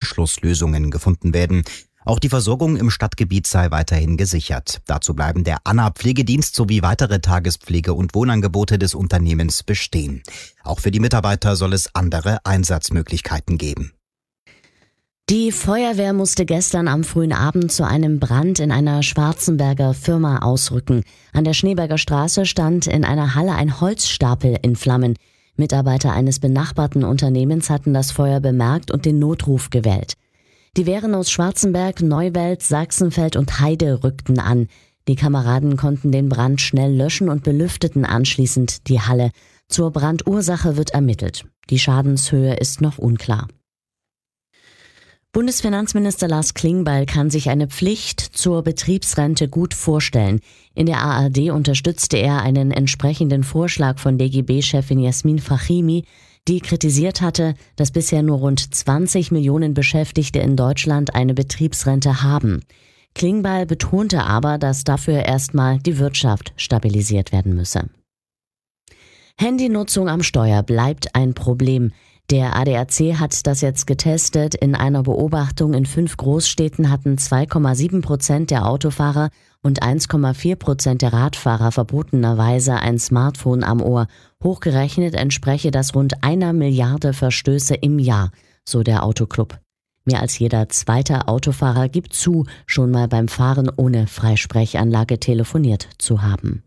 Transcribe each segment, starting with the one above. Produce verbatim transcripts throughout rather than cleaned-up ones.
Anschlusslösungen gefunden werden. Auch die Versorgung im Stadtgebiet sei weiterhin gesichert. Dazu bleiben der Anna-Pflegedienst sowie weitere Tagespflege- und Wohnangebote des Unternehmens bestehen. Auch für die Mitarbeiter soll es andere Einsatzmöglichkeiten geben. Die Feuerwehr musste gestern am frühen Abend zu einem Brand in einer Schwarzenberger Firma ausrücken. An der Schneeberger Straße stand in einer Halle ein Holzstapel in Flammen. Mitarbeiter eines benachbarten Unternehmens hatten das Feuer bemerkt und den Notruf gewählt. Die Wehren aus Schwarzenberg, Neuwelt, Sachsenfeld und Heide rückten an. Die Kameraden konnten den Brand schnell löschen und belüfteten anschließend die Halle. Zur Brandursache wird ermittelt. Die Schadenshöhe ist noch unklar. Bundesfinanzminister Lars Klingbeil kann sich eine Pflicht zur Betriebsrente gut vorstellen. In der A R D unterstützte er einen entsprechenden Vorschlag von D G B-Chefin Jasmin Fachimi, die kritisiert hatte, dass bisher nur rund zwanzig Millionen Beschäftigte in Deutschland eine Betriebsrente haben. Klingbeil betonte aber, dass dafür erstmal die Wirtschaft stabilisiert werden müsse. Handynutzung am Steuer bleibt ein Problem. Der A D A C hat das jetzt getestet. In einer Beobachtung in fünf Großstädten hatten zwei Komma sieben Prozent der Autofahrer und eins Komma vier Prozent der Radfahrer verbotenerweise ein Smartphone am Ohr. Hochgerechnet entspreche das rund einer Milliarde Verstöße im Jahr, so der Autoclub. Mehr als jeder zweite Autofahrer gibt zu, schon mal beim Fahren ohne Freisprechanlage telefoniert zu haben.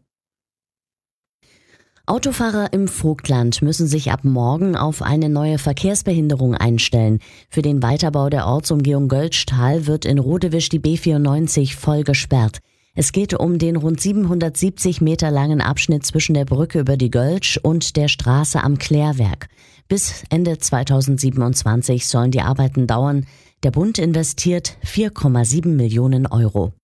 Autofahrer im Vogtland müssen sich ab morgen auf eine neue Verkehrsbehinderung einstellen. Für den Weiterbau der Ortsumgehung Göltzschtal wird in Rodewisch die B vierundneunzig voll gesperrt. Es geht um den rund siebenhundertsiebzig Meter langen Abschnitt zwischen der Brücke über die Göltsch und der Straße am Klärwerk. Bis Ende zweitausendsiebenundzwanzig sollen die Arbeiten dauern. Der Bund investiert vier Komma sieben Millionen Euro.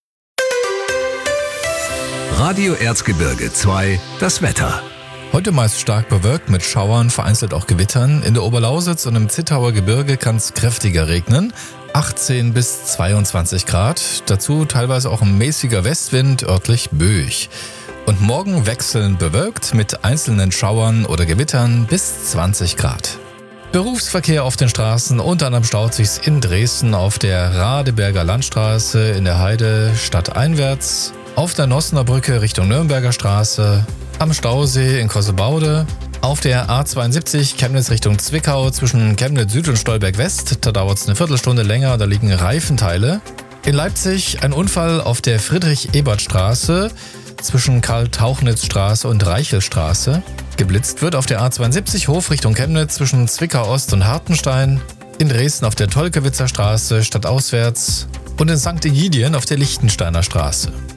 Radio Erzgebirge zwei, das Wetter. Heute meist stark bewölkt mit Schauern, vereinzelt auch Gewittern. In der Oberlausitz und im Zittauer Gebirge kann es kräftiger regnen. achtzehn bis zweiundzwanzig Grad. Dazu teilweise auch ein mäßiger Westwind, örtlich böig. Und morgen wechselnd bewölkt mit einzelnen Schauern oder Gewittern bis zwanzig Grad. Berufsverkehr auf den Straßen, unter anderem staut sich's in Dresden auf der Radeberger Landstraße, in der Heide stadteinwärts, auf der Nossener Brücke Richtung Nürnberger Straße, am Stausee in Kossebaude, auf der A zweiundsiebzig Chemnitz Richtung Zwickau zwischen Chemnitz Süd und Stolberg West, da dauert es eine Viertelstunde länger, da liegen Reifenteile. In Leipzig ein Unfall auf der Friedrich-Ebert-Straße zwischen Karl-Tauchnitz-Straße und Reichelstraße. Geblitzt wird auf der A zweiundsiebzig Hof Richtung Chemnitz zwischen Zwickau Ost und Hartenstein, in Dresden auf der Tolkewitzer Straße stadtauswärts und in Sankt Egidien auf der Lichtensteiner Straße.